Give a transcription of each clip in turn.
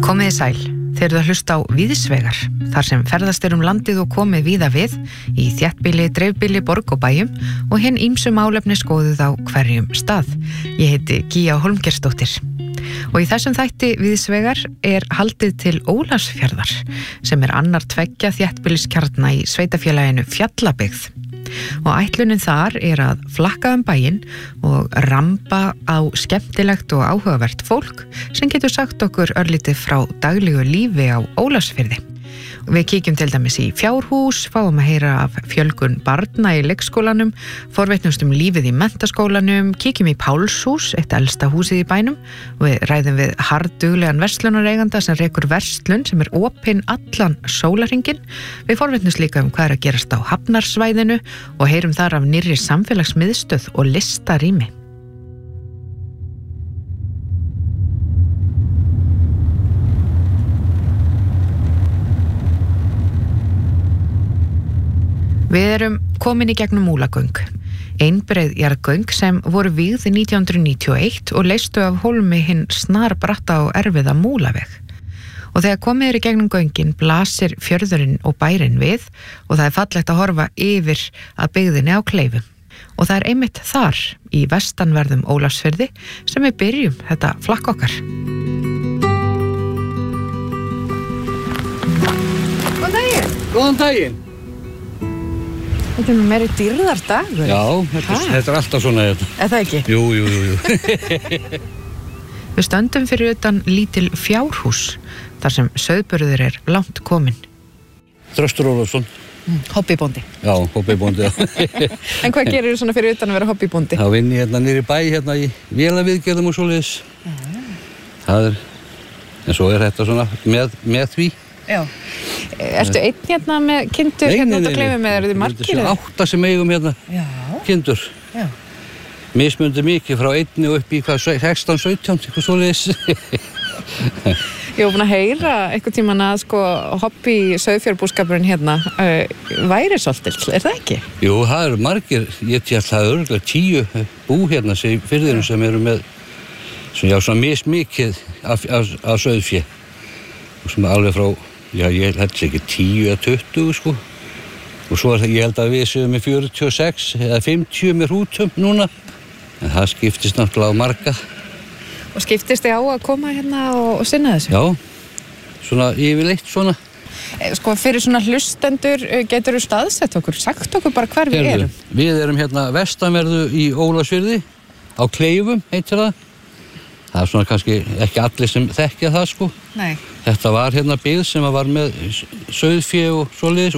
Komiði sæl, þeir eru að hlusta á Víðsvegar, þar sem ferðast landið og komið víða við, í þéttbýli, dreifbýli, borg og bæjum og hinn ýmsu málefni skoðuð á hverjum stað. Ég heiti Gíja Hólmgeirsdóttir. Og í þessum þætti Víðsvegar haldið til Ólafsfjarðar, sem annar tveggja þéttbýliskjarna í sveitafélaginu Fjallabyggð. Og ætlunin þar að flakka bæinn og ramba á skemmtilegt og áhugavert fólk sem getur sagt okkur örlítið frá daglegu lífi á Ólafsfirði. Við kíkjum til dæmis í fjárhús, fáum að heyra af fjölgun barna í leikskólanum, forvitnumst lífið í menntaskólanum, kíkjum í Pálshús, eitt elsta húsið í bænum, og við ræðum við harðduglegan verslunareiganda sem rekur verslun sem opin allan sólarhringinn. Við forvitnumst líka hvað að gerast á hafnarsvæðinu og heyrum þar af nýrri samfélagsmiðstöð og listarými. Við komin í gegnum Múlagöng, einbreið jarðgöng sem voru vígð 1991 og leystu af hólmi hinn snarbratta og erfiða Múlaveg. Og þegar komið í gegnum göngin blasir fjörðurinn og bærinn við og það fallegt að horfa yfir að byggðinni á Kleifum. Og það einmitt þar, í vestanverðum Ólafsfirði, sem við byrjum þetta flakk okkar. Góðan daginn! Góðan daginn! Þetta meiri dýrðardagur. Já, þetta alltaf svona þetta. Það ekki? Jú. Við stöndum fyrir utan lítil fjárhús, þar sem sauðburður langt kominn. Þröstur Ólafsson. Hobbybóndi. Já, hobbybóndi. En hvað gerir þú svona fyrir utan að vera hobbybóndi? Það vinn ég niður í bæ, í vélaviðgerðum og svoleiðis. Það en svo þetta svona með því. Já. Ertu einn með kindur út á Kleifum eða eru þið margir? Þetta er 8 sem eigum kindur. Já. Mismundi mikið frá 1 og upp í 16-17, eitthvað svoleiðis. Ég var búin að heyra einhvern tímann að hobby sauðfjárbúskapurinn væri svolítið, er það ekki? Jú, það eru margir, ég tel það örugglega 10 bú sem firðinu sem eru með svona mismikið af sauðfé. Sem alveg frá, ég held ekki 10 eða 20 og svo ég held að við séum með 46 eða 50 með hrútum núna en það skiptist náttúrulega á marga. Og skiptist þið á að koma og sinna þessu? Já, svona yfirleitt svona. Fyrir svona hlustendur getur þú staðsett okkur, sagt okkur bara hvar við erum? Við erum vestanverðu í Ólafsfirði, á Kleifum heitir það. Það svona kannski ekki allir sem þekkja það Nei. Þetta var byggð sem var með sauðfé og svoleiðis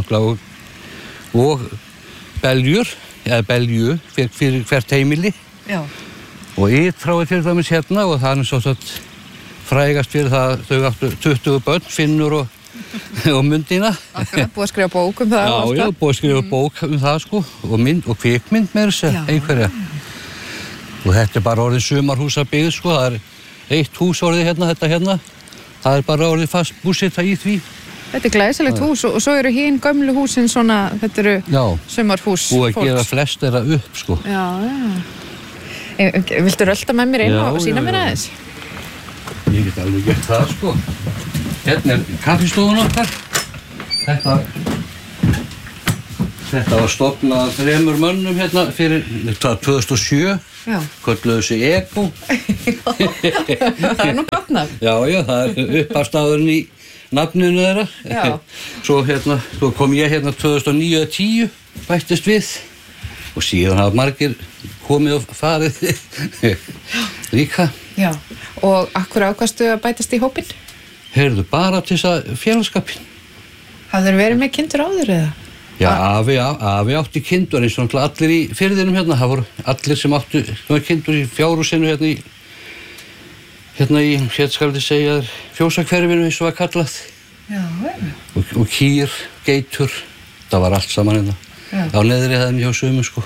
og beljur, eða belju fyrir hvert heimili. Já. Og Ytrá til dæmis og það svo frægast fyrir það þau áttu 20 börn, Finnur og Mundína. Akkurat, búið að skrifa bók það. Já, búið að skrifa bók það og kvikmynd með þessu, einhverja. Og þetta bara orðið sumarhúsabyggð, það eitt hús orðið þetta. Það bara orðið fast búseta í því. Þetta glæsilegt hús og svo eru hinn gömlu húsin svona, þetta eru sumarhús fólks. Og að gera flest þeirra upp, Já. Viltu rölda með mér inn og sýna mér aðeins? Ég get alveg gert það, Hérna kaffistofan okkar. Þetta var stofnað 3 mönnum fyrir 2007. Já. Kölluðu sig Ego. Það nú gott nafn. Já, það uppafstafurinn í nafninu þeirra. Já. Svo kom ég 2009-10, bættist við. Og síðan hafa margir komið og farið líka. Já. Og akkur ákvaðstu að bætast í hópinn? Heyrðu, bara til þess að félagskapinn. Hafðir verið með kindur áður eða? Já, afi átti kindur eins og allir í firðinum það voru allir sem áttu kindur í fjárhúsinu skal ég segja fjósakverfinu eins og var kallað. Já. Og kýr, geitur, það var allt saman á neðri hæðinni hjá sumum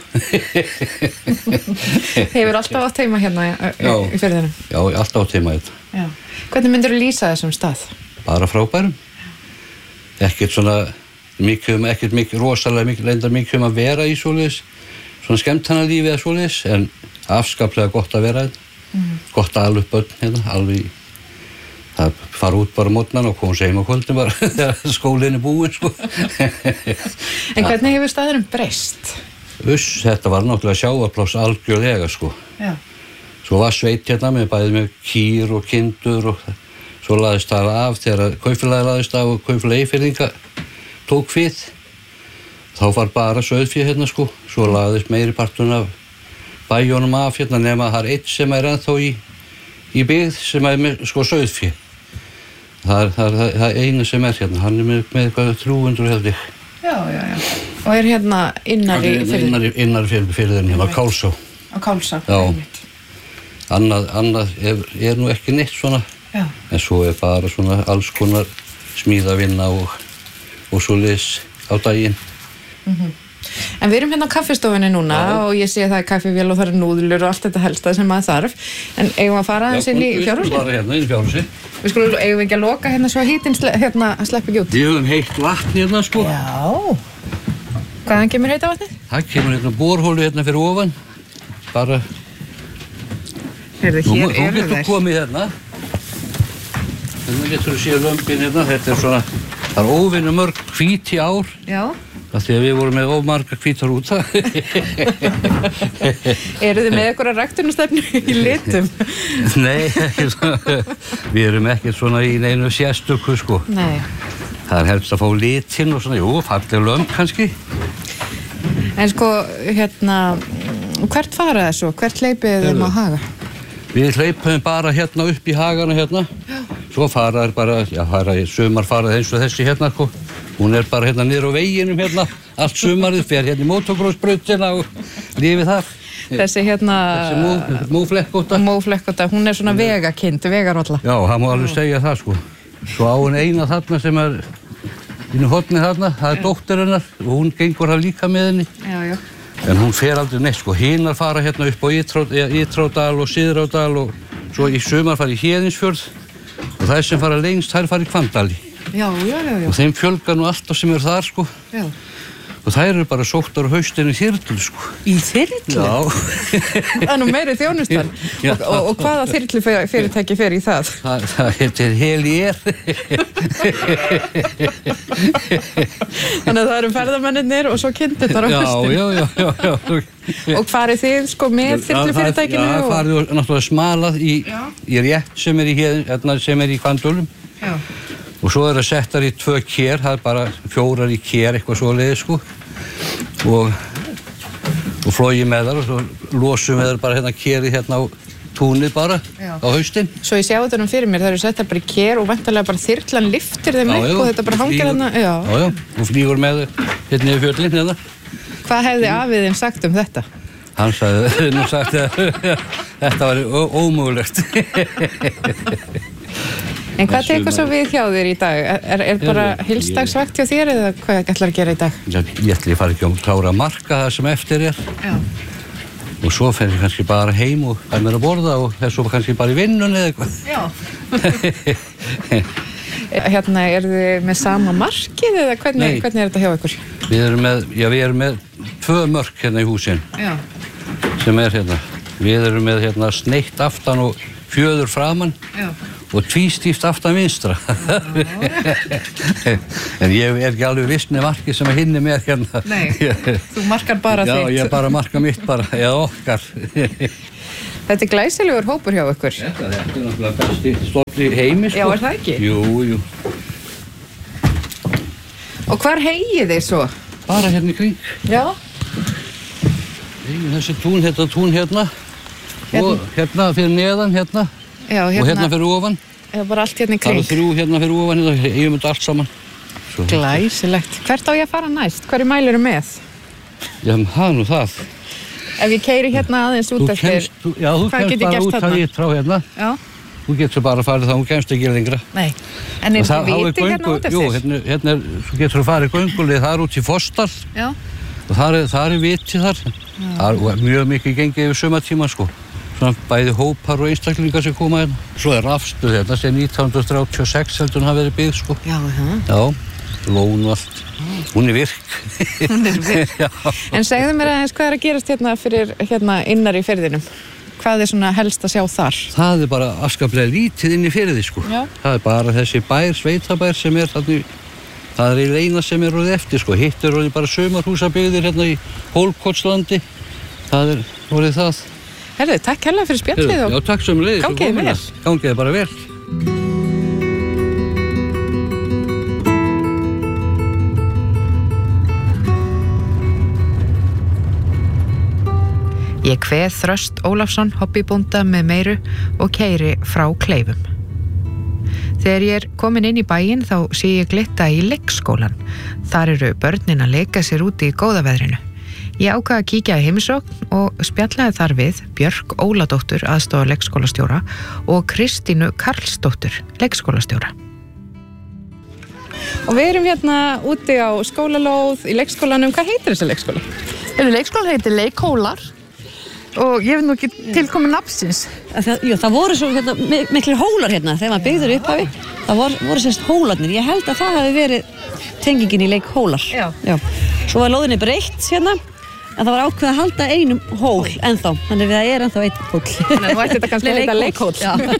Hefur alltaf átt heima í firðinu? Já, alltaf átt heima Já. Hvernig myndirðu lýsa þessum stað? Bara frábærum. Ekkert svona rosalega mikið að vera í svoleiðis, svona skemmtanalífi eða svoleiðis, en afskaplega gott að vera gott að ala upp börn alveg það fara út bara mótnan og koma heim á kvöldin bara þegar skólinn búinn, sko. En hvernig hefur staðurinn breyst? Þetta var náttúrulega sjávarpláss algjörlega, sko. Já. Svo var sveit hérna með bæði með kýr og kindur og svo laðist það af þegar kaupfélagið laðist af og kaupfélagið Eyfirðinga tók við. Þá var bara sauðfé hérna, sko. Svo laðist meiri partun af bæjónum af hérna nema það einn sem ennþá í byggð sem með, sko, sauðfé. Það einu sem hérna, hann með eitthvað 300 held ég. Já. Og hérna innari fyrir? Innari fyrir hérna, á Kálsá. Á Kálsá? Já. Annað nú ekki neitt svona. Já. En svo bara svona alls konar smíðavinna og svoleiðis á daginn. En við erum hérna á kaffistofunni núna og ég sé að það kaffivél og það núðlur og allt þetta helsta sem maður þarf. En eigum að fara aðeins inn í fjárhúsið? Já, bara hérna inn í fjárhúsið. Við skulum, eigum við ekki að loka hérna svo að hítinn sleppi ekki út? Við höfum heitt vatn hérna, sko. Já. Hvaðan kemur heita vatnið? Það kemur hérna borhólu hérna fyrir ofan. Bara... Heyrðu, hér eru þeir. Þú getur komið hérna. Hérna getur þú séð lömbin hérna. Þetta svona... Það óvinnu mörg hvít í ár. Já. Það því að við vorum með ómarga hvítar út það. Eru þið með einhverja ræktunarstefnu í litum? Nei, við erum ekkert svona í neinu sérstöku, sko. Nei. Það helst að fá litinn og svona, falleg lömb kannski. En sko, hérna, hvert fara þessu? Hvert hleypið þeim á Haga? Við hleypum bara hérna upp í Hagana hérna. Svo fara bara, sumar fara eins og þessi hérna, sko. Hún bara hérna niður á veginum hérna, allt sumarið, fer hérna í motocrossbrautina og lifið þar. Þessi hérna... Þessi móflekkóta. Móflekkóta, hún svona vegakind, vegarolla. Já, það má alveg segja það, sko. Svo á hún eina þarna sem inn í hornið þarna, það dóttir hennar og hún gengur það líka með henni. Já. En hún fer aldrei neitt, sko. Hinar fara hérna upp á Ytrárdal og Syðrárdal og svo í sumar fara í Héðinsfjörð og þær sem fara lengst, þær fara í Hvanndali. Já. Og þeim fjölgar nú alltaf sem þar, sko. Já. Og þær eru bara sóttar á haustinu í þyrlu, sko. Í þyrlu? Já. Það nú meiri þjónustan. Og hvaða þyrlufyrirtæki fer í það? Það heitir Helier. Þannig að það eru ferðamennirnir og svo kindurnar á haustinu. Já. Og farið þið, sko, með þyrlufyrirtækinu? Já, það farið náttúrulega smalað í rétt sem í Hvanndölum. Já. Og svo það settar í 2 kér, það bara 4 í kér, eitthvað svoleiðis, sko. Og flogið með þar og svo losum við þar bara hérna kérið hérna á túnið bara, á haustinn. Svo ég sjá þetta fyrir mér, það eru settar bara í kér og væntanlega bara þyrlan lyftir þeim upp og þetta bara hangir hérna. Já, og flýgur með hérna yfir fjöllin hérna. Hvað hefði afiðinn sagt um þetta? Hann sagði nú sagt að þetta var ómögulegt. En hvað tekur svo við hjá þér í dag? Er bara heilsdagsvakt hjá þér eða hvað ætlar að gera í dag? Ég ætla að fara ekki að klára að marka það sem eftir er. Já. Og svo fer ég kannski bara heim og fær mér að borða og fer svo kannski bara í vinnun eða eitthvað. Já. Hérna, þið með sama markið eða hvernig er þetta hjá ykkur? Við erum með 2 mörk hérna í húsin. Já. Sem hérna. Við erum með hérna sneitt aftan og fjöður framan. Já. Og tvístíft aftan vinstra. En ég er ekki alveg viss með markið sem hinn með hérna. Nei, þú markar bara þitt. Já, ég bara marka mitt bara, eða okkar. Þetta glæsilegur hópur hjá ykkur. Þetta er náttúrulega besti stofn í heimi, sko. Já, er það ekki? Jú. Og hvar heyið þið svo? Bara hérna í kring. Já. Þessi tún hérna. Og hérna fyrir neðan, hérna. Já, og hérna fyrir ofan. Já, bara allt hérna í kring. Það eru 3 hérna fyrir ofan, hérna, ég myndi allt saman. Svo. Glæsilegt. Hvert á ég að fara næst? Hverju mælir með? Já, það nú það. Ef ég keyri hérna aðeins út eftir, hvað get ég gert þarna? Já, þú kemst bara út af Ytrá hérna. Já. Þú getur bara farið þá, þú kemst ekki lengra. Nei. En er þið viti hérna út eftir? Jú, hérna þú getur farið göngulið þar út í Fossdal. Já. Og þar er viti þar. Það er mjög mikið gengið yfir sumartíma, sko. Svona bæði hópar og einstaklingar sem koma hérna. Svo er rafstuð hérna sem 1936 heldur hún hafi verið byggð, sko. Já, lón og allt. Hún er virk. Hún er virk. En segðu mér aðeins hvað er að gerast hérna fyrir hérna innar í firðinum? hvað svona helst að sjá þar? Það bara afskaplega lítið inn í firði, sko. Já. Það bara þessi bær, sveitabær sem þannig, það eiginlega eina sem orðið eftir, sko. Hitt orðið bara sumarhúsabyggðir hérna í Hólkotslandi. Það orðið það. Herðu, takk hérlega fyrir spjallið og... Já, takk sömuleiðis. Gangiði vel. Gangiði bara vel. Ég kveð Þröst Ólafsson, hobbybónda með meiru og keyri frá Kleifum. Þegar ég komin inn í bæinn þá sé ég glitta í leikskólan. Þar eru börnin að leika sér úti í góða veðrinu. Ég ákvað að kíkja í heimsókn og spjallaði þar við Björk Óladóttur, aðstoðar leikskólastjóra, og Kristínu Karlsdóttur, leikskólastjóra. Og við erum hérna úti á skólalóð í leikskólanum. Hvað heitir þessi leikskóla? Leikskólan heitir Leikhólar. Og ég veit nú ekki tilkomin nafnsins. Það voru svo miklir hólar hérna þegar maður byggður upphafi. Það voru sérst hólarnir. Ég held að það hafi verið tengingin í Leikhólar. Já. Svo var lóðinni breytt hérna, en það var ákveðið að halda einum hól ennþá. Þannig að það er ennþá einn hól. Þannig að nú ætti þetta kannski að heita leikhól.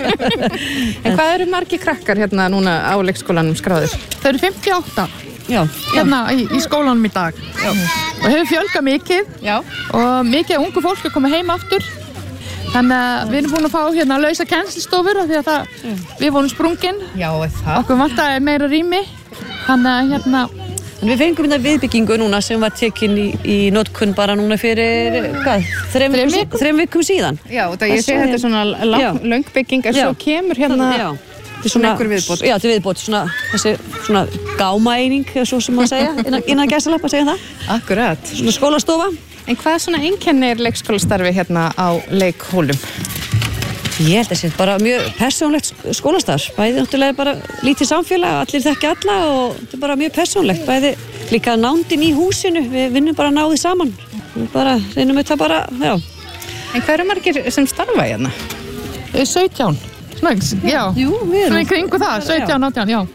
En hvað eru margir krakkar hérna núna á leikskólanum skráðir? Það eru 58 hérna í skólanum í dag. Og hefur fjölgað mikið. Já. Og mikið ungu fólk er komið heim aftur. Þannig að við erum búin að fá hérna lausa kennslustofur af því að við vorum sprungin. Já, það. Okkur vantaði meira rými. Þannig að hérna... En við fengum hérna viðbyggingu núna sem var tekin í notkun bara núna fyrir, þrem vikum síðan. Já, ég sé þetta svona löng bygging, en svo kemur hérna... Svona einhver viðbót. Já, til viðbót, þessi svona gámaeining, svo sem maður segja, innan gæsalappa segja það. Akkurat. Svona skólastofa. En hvað svona einkennir leikskólastarfi hérna á Leikhólum? Ég held að það sé bara mjög persónlegt skólastarf. Bæði náttúrulega bara lítið samfélag, allir þekki alla og þetta er bara mjög persónlegt. Bæði líka nándin í húsinu, við vinnum bara náðið saman. Við bara reynum þetta bara, já. En hvað eru margir sem starfa hérna? 17. Já, jú, við erum. Svona í kringu það, 17, 18, já.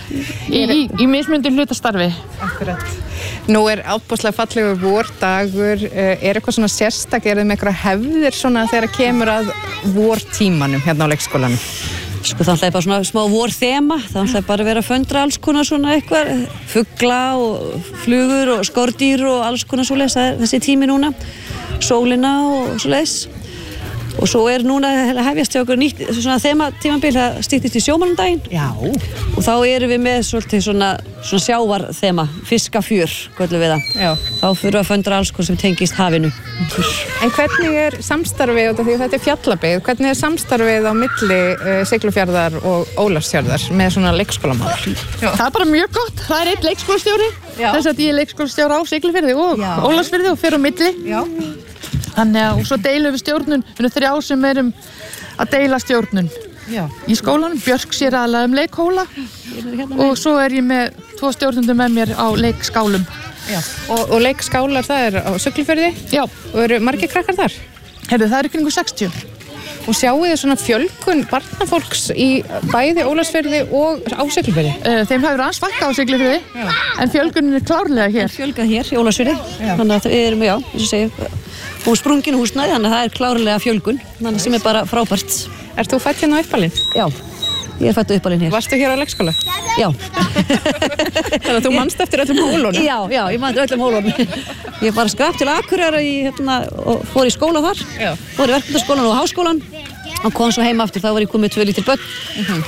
Í mismunandi hlutastarfi. Akkurat. Nú er ábúðslega fallegur vordagur. Er eitthvað svona sérstak, er þið með eitthvað hefðir svona þegar kemur að vortímanum hérna á leikskólanum? Sko það ætlaði bara svona smá vorþema, það ætlaði bara að vera að föndra alls konar svona eitthvað, fugla og flugur og skordýr og alls konar svoleiðis, þessi tími núna, sólina og svoleiðis. Og svo núna að hefjast hjá okkur nýtt svona tímabil, það styttist í sjómannadaginn. Já. Og þá erum við með svolítið svona sjávarþema, fiskafjör, köllum við það. Já. Þá fyrir við að föndra alls sem tengist hafinu. En hvernig er samstarfið, því að þetta er fjallabyggð, hvernig er samstarfið á milli Siglufjarðar og Ólafsfjarðar með svona leikskólamál? Það er bara mjög gott. Það er einn leikskólastjóri. Þess að ég er leikskólastjóri á Siglufirði og Ólafsfirði og fer á milli. Já. Þannig að, og svo deilum við stjórnun, við erum 3 sem erum að deila stjórnun í skólanum. Björk sér aðalega Leikhóla og svo er ég með 2 stjórnundur með mér á leikskálum. Já. Og leikskálar, það er á Siglufirði? Já. Og eru margir krakkar þar? Heyrðu, það eru kringu 60. Og sjáu þið svona fjölgun barnafólks í bæði Ólafsfirði og á Siglufirði? Þeim hefur aðeins fækkað á Siglufirði, en fjölgunin er klárlega hér. Fjölgað hér í Ólafsfirði, þannig að við erum, eins og segja, sprungin húsnæði, þannig að það er klárlega fjölgun, þannig sem er bara frábært. Ert þú fædd hérna á Uppalinn? Já, ég er fædd á Uppalinn hér. Varstu hér á leikskóla? Já. Þannig að þú manst eftir öllum hólunum? Já, ég man eftir öllum hólunum. Ég bara skrapp til Akureyrar og fór í skóla þar. Já. Fór í verkmenntaskólan og háskólan og kom svo heim aftur, þá var ég komið 2 lítil börn.